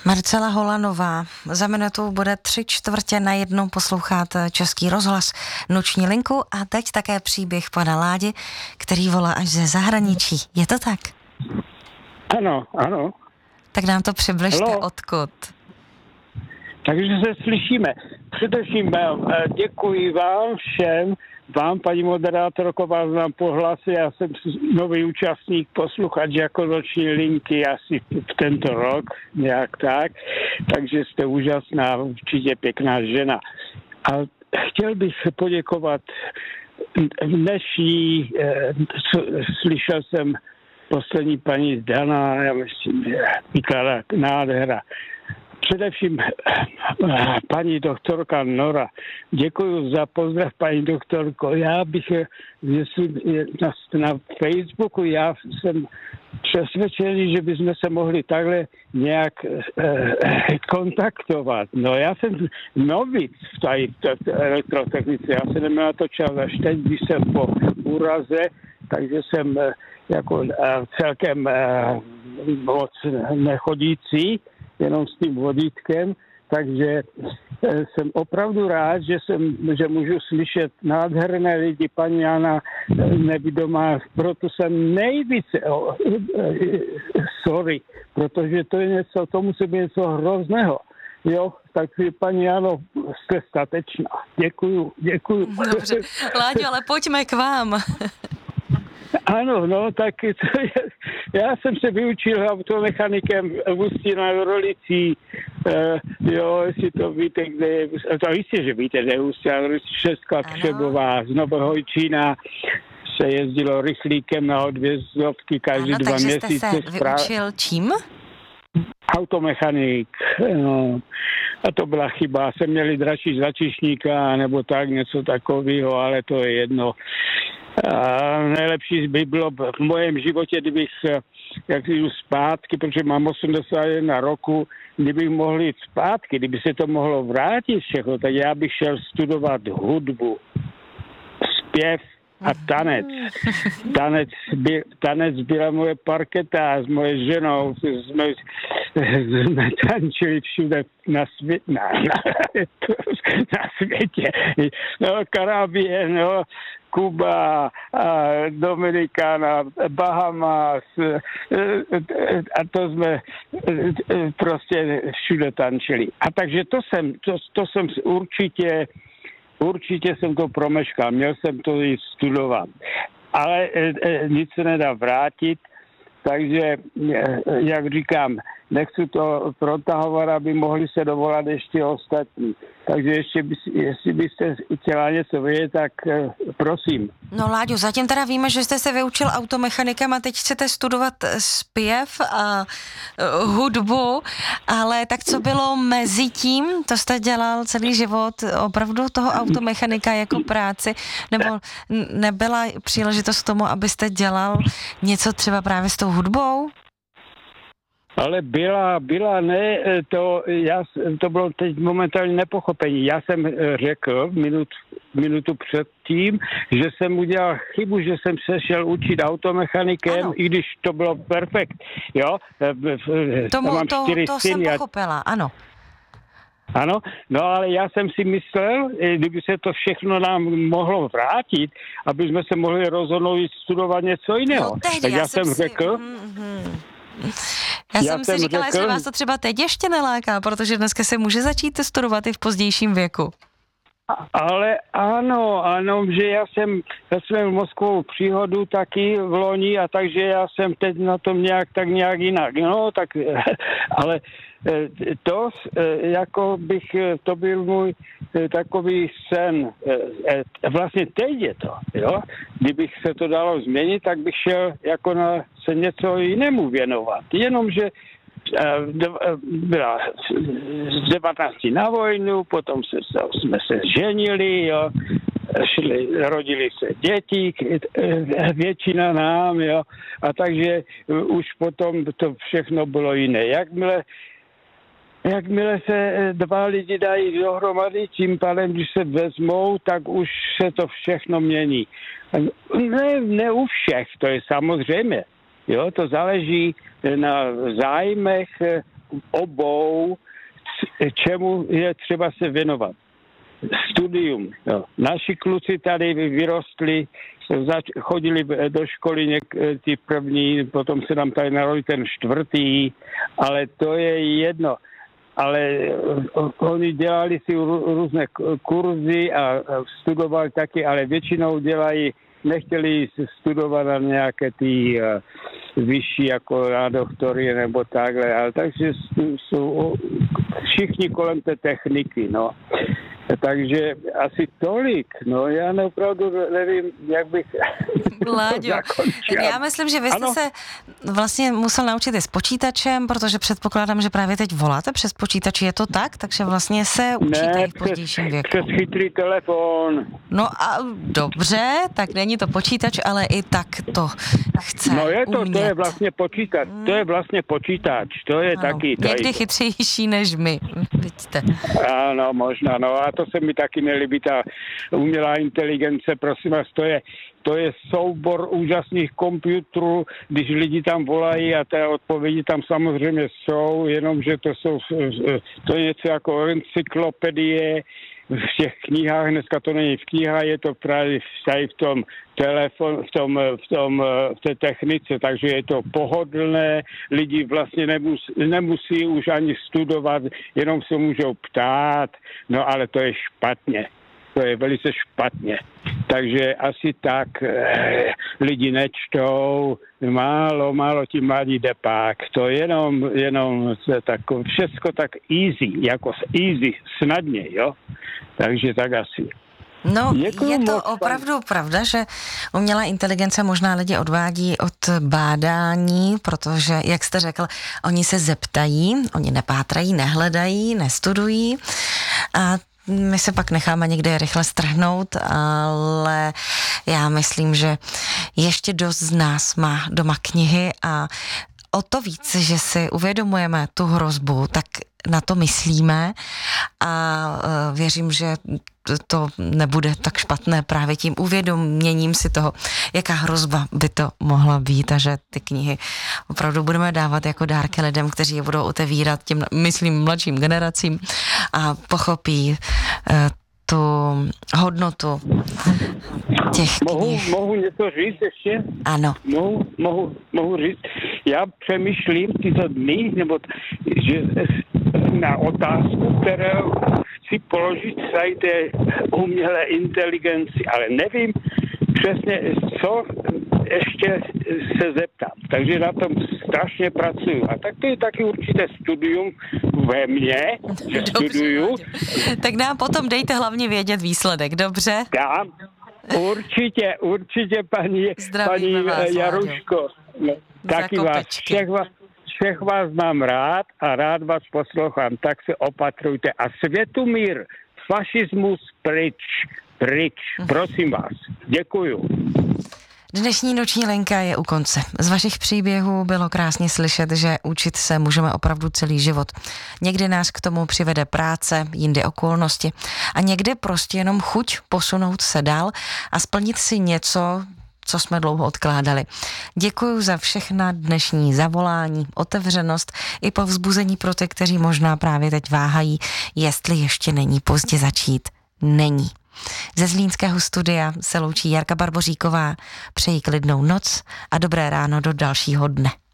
Marcela Holanová. Za minutu bude 3/4 poslouchat Český rozhlas Noční linku a teď také příběh pana Ládi, který volá až ze zahraničí. Je to tak? Ano. Tak nám to přibližte, odkud. Takže se slyšíme. Především děkuji vám všem, vám, paní moderátorko, vás znám po hlase, já jsem nový účastník, posluchač jako Noční linky asi v tento rok, nějak tak, takže jste úžasná, určitě pěkná žena. A chtěl bych poděkovat dnešní, slyšel jsem poslední paní Dana, já myslím, vykládá nádhera. Především paní doktorka Nora. Děkuji za pozdrav, paní doktorko. Já bych, jestli na Facebooku, já jsem přesvědčený, že bychom se mohli takhle nějak kontaktovat. No já jsem novic v té elektrotechnice, já se neměl na to čas až teď, když jsem po úraze, takže jsem jako celkem moc nechodící, jenom s tím vodítkem, takže jsem opravdu rád, že můžu slyšet nádherné lidi, paní Jana nevidomá, proto jsem nejvíce, protože to je něco, to musí být něco hrozného. Jo, tak paní Jano, jste statečná. Děkuju. Dobře, Láďo, ale pojďme k vám. Ano, no, tak já jsem se vyučil automechanikem v Ústí nad Orlicí, jo, jestli to víte, kde je, to jistě, že víte, kde je Ústí nad Orlicí, Šestka Křebová, z Novohojčína se jezdilo rychlíkem na odvězdovky každý 2 měsíce. Takže jste se vyučil čím? Automechanik, no. A to byla chyba, jsem měli dračí z začíšníka, nebo tak, něco takového, ale to je jedno. A nejlepší by bylo v mém životě, kdybych, jak jdu zpátky, protože mám 81 roku, kdybych mohl jít zpátky, kdyby se to mohlo vrátit všechno, tak já bych šel studovat hudbu, zpěv a tanec. Tanec byla moje parketa s moje ženou, jsme tančili všude na světě. No, Karabie, no, Kuba, Dominikána, Bahamas a to jsme prostě všude tančili. A takže to jsem určitě jsem to promeškal, měl jsem to i studovat. Ale nic se nedá vrátit, takže, jak říkám, nechci to protahovat, aby mohli se dovolat ještě ostatní. Takže jestli byste chtěla něco vědět, tak prosím. No Láďo, zatím teda víme, že jste se vyučil automechanikem a teď chcete studovat zpěv a hudbu, ale tak co bylo mezi tím? To jste dělal celý život opravdu toho automechanika jako práci? Nebo nebyla příležitost k tomu, abyste dělal něco třeba právě s tou hudbou? Ale byla, ne, to bylo teď momentálně nepochopení. Já jsem řekl minutu předtím, že jsem udělal chybu, že jsem se šel učit automechanikem, ano. I když to bylo perfekt, jo. To jsem pochopila, ano. Ano, no ale já jsem si myslel, kdyby se to všechno nám mohlo vrátit, aby jsme se mohli rozhodnout studovat něco jiného. No tehdy, tak já jsem řekl... Já jsem si říkala, jestli vás to třeba teď ještě neláká, protože dneska se může začít studovat i v pozdějším věku. Ale ano, že já jsem měl mozkovou příhodu taky v loni a takže já jsem teď na tom nějak jinak. No, tak, ale to, jako bych, to byl můj takový sen. Vlastně teď je to, jo. Kdybych se to dalo změnit, tak bych šel jako se něco jinému věnovat. Jenomže byla z 19 na vojnu, potom jsme se ženili, jo, rodili se děti, většina nám, jo, a takže už potom to všechno bylo jiné. Jakmile se 2 lidi dají dohromady, tím pádem, když se vezmou, tak už se to všechno mění. Ne u všech, to je samozřejmě. Jo, to záleží na zájmech obou, čemu je třeba se věnovat. Studium. Jo. Naši kluci tady vyrostli, chodili do školy ty první, potom se nám tady narodil ten čtvrtý, ale to je jedno. Ale oni dělali si různé kurzy a studovali taky, ale většinou nechtěli studovat na nějaké ty vyšší, jako na doktory nebo takhle, ale takže jsou všichni kolem té techniky, no. Takže asi tolik, no já opravdu nevím, jak bych Láďo, já myslím, že vy jste se vlastně musel naučit i s počítačem, protože předpokládám, že právě teď voláte přes počítač, je to tak? Takže vlastně se učíte i v pozdějším věku. Přes chytrý telefon. No a dobře, tak není to počítač, ale i tak to chce No je to, umět. to je vlastně počítač, to je ano, taky. někdy chytřejší než my, vidíte. Ano, možná, no a to se mi taky nelíbí, ta umělá inteligence, prosím vás, to je soubor úžasných počítačů, když lidi tam volají a té odpovědi tam samozřejmě jsou, jenomže to je něco jako encyklopedie v těch knihách, dneska to není v knihách, je to právě v tom telefon, v té technice, takže je to pohodlné, lidi vlastně nemusí už ani studovat, jenom se můžou ptát, no ale to je špatně. To je velice špatně. Takže asi tak lidi nečtou, málo ti mladí depák. To jenom tak, všecko tak easy, snadně, jo. Takže tak asi. No, je to opravdu pravda, že umělá inteligence možná lidi odvádí od bádání, protože, jak jste řekl, oni se zeptají, oni nepátrají, nehledají, nestudují a my se pak necháme někde rychle strhnout, ale já myslím, že ještě dost z nás má doma knihy a o to víc, že si uvědomujeme tu hrozbu, tak na to myslíme a věřím, že to nebude tak špatné právě tím uvědoměním si toho, jaká hrozba by to mohla být a že ty knihy opravdu budeme dávat jako dárky lidem, kteří je budou otevírat těm, myslím, mladším generacím a pochopí tu hodnotu těch knih. Mohu něco říct ještě? Ano. Mohu říct. Já přemýšlím tyto dny, nebo že na otázku, kterou chci položit se té umělé inteligenci, ale nevím přesně, co ještě se zeptám. Takže na tom strašně pracuju. A tak to je taky určité studium ve mně, že studuju. Tak nám potom dejte hlavně vědět výsledek, dobře? Dám. Určitě, paní Jaruško. No, taky všech vás mám rád a rád vás poslouchám, tak se opatrujte. A světumír, fašismus pryč, prosím vás. Děkuju. Dnešní noční linka je u konce. Z vašich příběhů bylo krásně slyšet, že učit se můžeme opravdu celý život. Někdy nás k tomu přivede práce, jindy okolnosti a někdy prostě jenom chuť posunout se dál a splnit si něco, co jsme dlouho odkládali. Děkuji za všechna dnešní zavolání, otevřenost i povzbuzení pro ty, kteří možná právě teď váhají, jestli ještě není pozdě začít. Není. Ze zlínského studia se loučí Jarka Barboříková. Přeji klidnou noc a dobré ráno do dalšího dne.